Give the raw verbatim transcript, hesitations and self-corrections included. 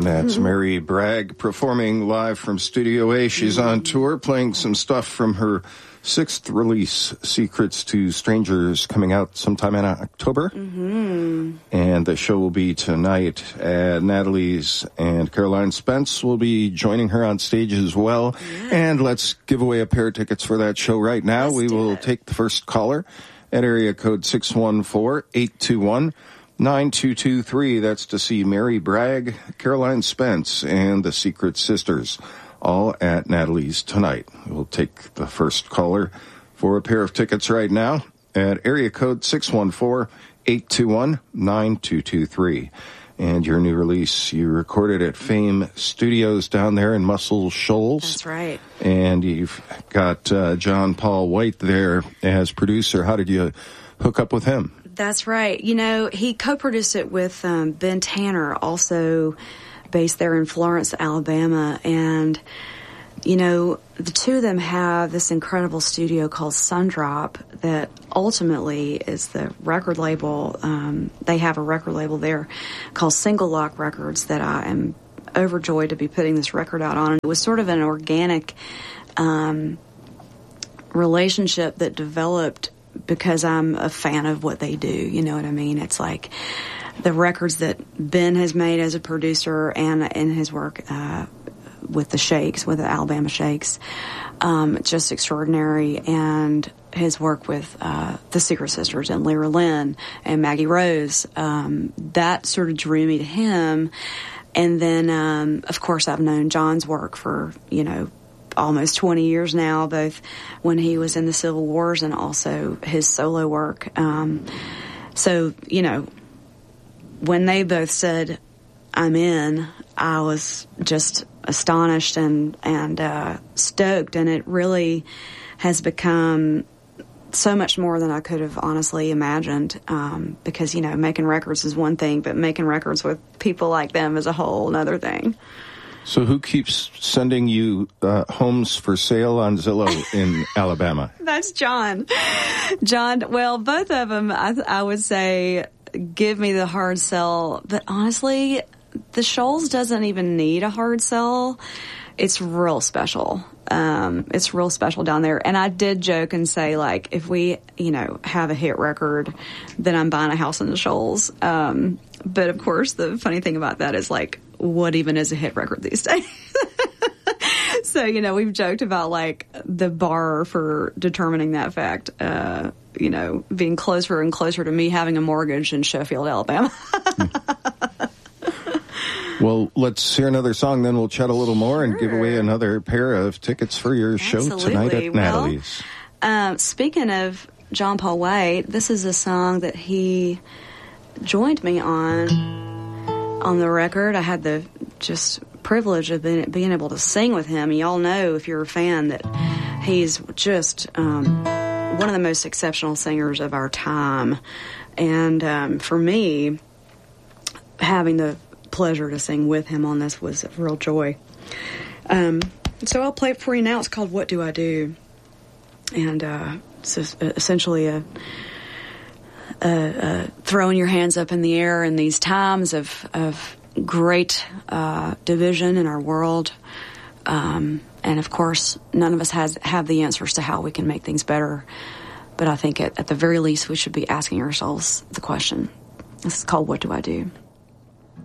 And that's mm-hmm. Mary Bragg performing live from Studio A. She's mm-hmm. on tour playing some stuff from her sixth release, Secrets to Strangers, coming out sometime in October. Mm-hmm. And the show will be tonight at Natalie's, and Caroline Spence will be joining her on stage as well. Yeah. And let's give away a pair of tickets for that show right now. Let's we will it. take the first caller at area code six one four, eight two one, nine two two three. That's to see Mary Bragg, Caroline Spence, and the Secret Sisters, all at Natalie's tonight. We'll take the first caller for a pair of tickets right now at area code six one four, eight two one, nine two two three. And your new release, you recorded at Fame Studios down there in Muscle Shoals. That's right. And you've got uh, John Paul White there as producer. How did you hook up with him? That's right. You know, he co-produced it with um, Ben Tanner, also based there in Florence, Alabama. And, you know, the two of them have this incredible studio called Sundrop that ultimately is the record label. Um, they have a record label there called Single Lock Records that I am overjoyed to be putting this record out on. It was sort of an organic um, relationship that developed because I'm a fan of what they do. You know what I mean? It's like the records that Ben has made as a producer and in his work uh, with the Shakes, with the Alabama Shakes, um, just extraordinary. And his work with uh, the Secret Sisters and Lyra Lynn and Maggie Rose, um, that sort of drew me to him. And then, um, of course, I've known John's work for, you know, almost twenty years now, both when he was in the Civil Wars and also his solo work. Um, so, you know, when they both said, I'm in, I was just astonished and, and uh, stoked. And it really has become so much more than I could have honestly imagined. Um, because, you know, making records is one thing, but making records with people like them is a whole other thing. So who keeps sending you uh, homes for sale on Zillow in Alabama? That's John. John, well, both of them, I, I would say, give me the hard sell. But honestly, the Shoals doesn't even need a hard sell. It's real special. Um, it's real special down there. And I did joke and say, like, if we, you know, have a hit record, then I'm buying a house in the Shoals. Um, but, of course, the funny thing about that is, like, what even is a hit record these days? So, you know, we've joked about, like, the bar for determining that fact, uh, you know, being closer and closer to me having a mortgage in Sheffield, Alabama. Well, let's hear another song, then we'll chat a little more sure. and give away another pair of tickets for your Absolutely. show tonight at well, Natalie's. Um, speaking of John Paul White, this is a song that he joined me on on the record. I had the just privilege of being, being able to sing with him. Y'all know, if you're a fan, that he's just um, one of the most exceptional singers of our time. And um, for me, having the pleasure to sing with him on this was a real joy. Um, so I'll play it for you now. It's called What Do I Do? And uh, it's essentially a, a, a throwing your hands up in the air in these times of, of great uh, division in our world. Um, and, of course, none of us has have the answers to how we can make things better. But I think at, at the very least we should be asking ourselves the question. This is called What Do I Do?